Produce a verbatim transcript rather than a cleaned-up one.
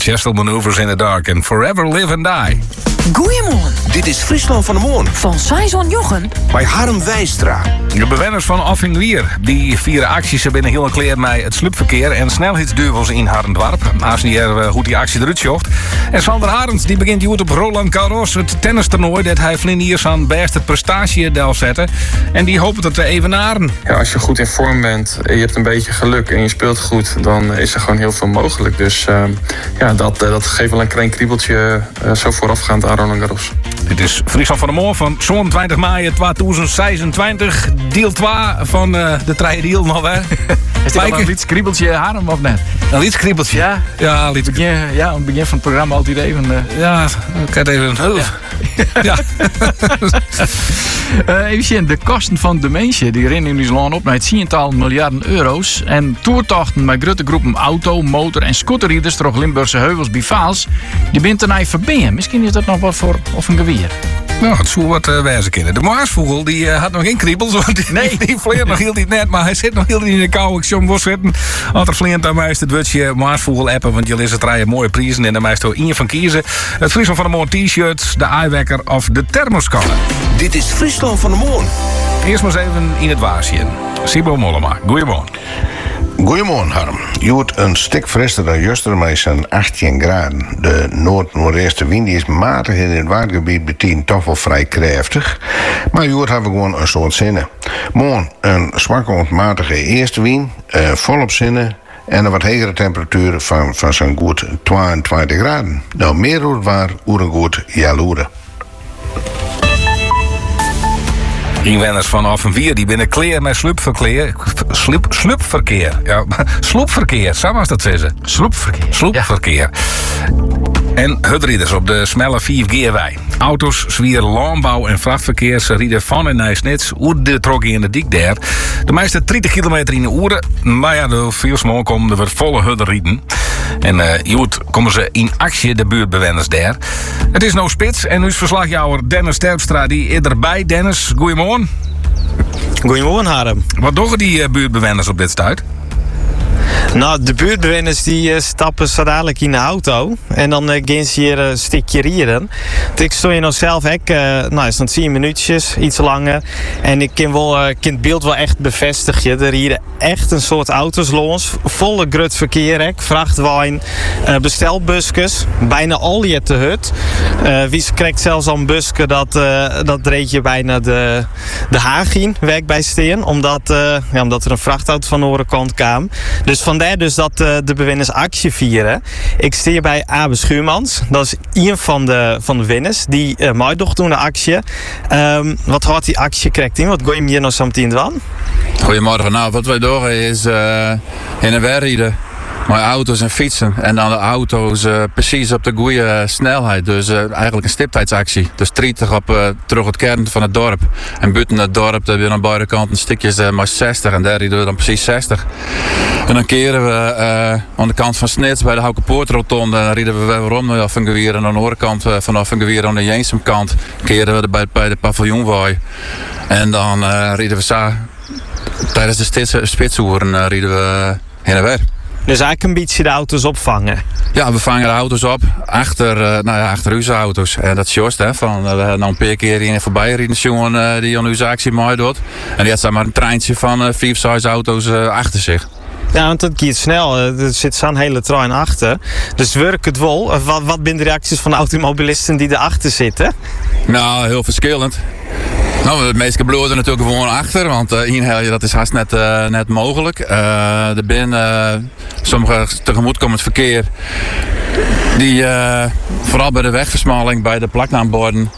Gestel Maneuvers in the Dark en Forever Live and Die. Goeiemorgen. Dit is Friesland van de Moon. Van Saison Jochen. Bij Harm Wijstra. De bewoners van Offingwier die vieren acties binnen heel kleer met het slupverkeer en snelheidsduivels in Harendwarp. Als die er hoe die actie eruit zocht. En Sander Arends die begint hier op Roland Garros het tennistoernooi dat hij vliniers aan beste prestatie del zetten. En die hopen het te evenaren. Ja, als je goed in vorm bent en je hebt een beetje geluk en je speelt goed, dan is er gewoon heel veel mogelijk. Dus uh, ja, dat, dat geeft wel een klein kriebeltje uh, zo voorafgaand aan Roland Garros. Dit is Friesland van de Moor van zevenentwintig mei tweeduizend zesentwintig. Deel twee van uh, de triadiel nog hè. Is dit al een liedskriebeltje, Harm, of net? Een liedskriebeltje? Ja. Ja, een lied... begin, ja, aan het begin van het programma altijd even... Uh... Ja, ik had even... Oh. Ja. Ja. uh, even zien, de kosten van dementie die rennen in ons land op naar het tiental miljarden euro's. En toertochten met grote groepen auto, motor en scooterrieders door Limburgse heuvels bij Vaals, die bent er verbinden. Misschien is dat nog wat voor of een geweer. Nou, het zou wat uh, wijzen kunnen. De Maasvogel die uh, had nog geen kriebels, want die, nee. die vleert nog heel niet net, maar hij zit nog heel niet in de kou. Ik zou hem wel zitten. Als er vleert aan mij is het wutje Maasvogel appen, want jullie is het rijden mooie prijzen en daar mij is er in van kiezen. Het Friesland van de Moon t-shirt, de eyewekker of de thermoskanne. Dit is Friesland van de Moon. Eerst maar eens even in het waarsje. Sibo Mollema, goeiemorgen. Goedemorgen, Harm. Je wordt een stuk frisser dan juster met zijn achttien graden. De noord-noordoosten wind is matig in het waardgebied betekent toch wel vrij krachtig. Maar je wordt hebben gewoon een soort zinnen. Morgen een zwakke ontmatige eerste wind, uh, volop zinnen en een wat hogere temperatuur van, van zo'n goed tweeëntwintig graden. Nou, meer rood waar, oer een goed jaloeren. Inwoners van Offenvier die binnen kleer met slupverkeer. Slup, slupverkeer. Ja, sloepverkeer, zo was dat zeggen. Sloepverkeer. Sloepverkeer. Ja. En hutrieders op de smelle vijf G-wei. Auto's zwier landbouw- en vrachtverkeer. Ze rieden van en naar Snits. Oer de trok in de dik der. De meeste dertig kilometer in de uren. Maar ja, de veel smal komen er weer volle hutterieden. En uh, joet komen ze in actie, de buurtbewoners daar. Het is nou spits en nu is verslagjouwer Dennis Terpstra die is erbij. Dennis, goeiemorgen. Goeiemorgen, Harm. Wat doen die uh, buurtbewoners op dit stuit? Nou, de buurtbewoners die uh, stappen zo dadelijk in de auto. En dan uh, gaan ze hier een stukje rieden. Ik stond je nog zelf ook, uh, nou is het tien minuutjes, iets langer. En ik kan, wel, uh, kan het beeld wel echt bevestigen. Er rieden echt een soort auto's langs. Volle grut verkeer, hè. Vrachtwijn, uh, bestelbusjes. Bijna al je te hut. Uh, wie krijgt zelfs al een busje dat, uh, dat reed je bijna de, de Haag in, werk bij steen. Omdat, uh, ja, omdat er een vrachtauto van de andere kant kwam. Dus vandaar dus dat uh, de bewoners actie vieren. Ik sta hier bij Abe Schuurmans. Dat is een van de, van de winners. Die uh, mij toch doen de actie. Um, wat houdt die actie krijgt in? Wat ga je hem hier nog zo meteen doen? Goedemorgen. Nou, wat wij doen is uh, in een werkrijden. Maar auto's en fietsen. En dan de auto's uh, precies op de goede uh, snelheid. Dus uh, eigenlijk een stiptheidsactie. Dus drietig op uh, terug het kern van het dorp. En buiten het dorp hebben we aan beide kanten stukjes uh, maar zestig. En daar rijden we dan precies zestig. En dan keren we uh, aan de kant van Snits bij de Houkenpoortrotonde. Dan rijden we weer rond naar Offengewier. En aan de andere kant uh, van Offengewier aan de Jeensemkant keren we bij, bij de paviljoenwaai. En dan uh, rijden we zo tijdens de spitsoeren uh, rijden we heen en weer. Dus eigenlijk een beetje de auto's opvangen. Ja, we vangen de auto's op achter, uh, nou ja, achter onze auto's. En dat is juist, hè. Van, uh, we hebben nou een paar keer in voorbij rijden, jongen uh, die aan onze actie mooi doet. En die had zeg maar een treintje van uh, vijf, zes auto's uh, achter zich. Ja, want dat gaat snel. Er zit zo'n hele trein achter. Dus werkt het wel. Wat, wat zijn de reacties van de automobilisten die erachter zitten? Nou, heel verschillend. Nou, de meeste bloeden natuurlijk gewoon achter, want uh, inhalen dat is haast net, uh, net mogelijk. Uh, er zijn uh, sommige tegemoetkomend verkeer die uh, vooral bij de wegversmalling, bij de plaknaamborden,